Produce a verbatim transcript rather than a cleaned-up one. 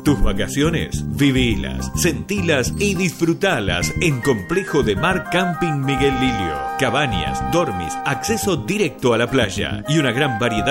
Tus vacaciones, vivilas, sentilas y disfrutalas en Complejo de Mar Camping Miguel Lilio. Cabañas, dormis, acceso directo a la playa y una gran variedad